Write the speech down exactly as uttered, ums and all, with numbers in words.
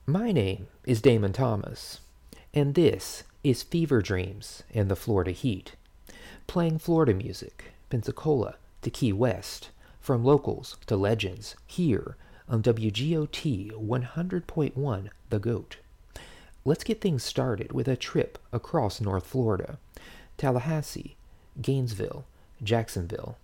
My name is Damon Thomas, and this is Fever Dreams in the Florida Heat, playing Florida music, Pensacola to Key West, from locals to legends, here on W G O T one hundred point one The GOAT. Let's get things started with a trip across North Florida, Tallahassee, Gainesville, Jacksonville,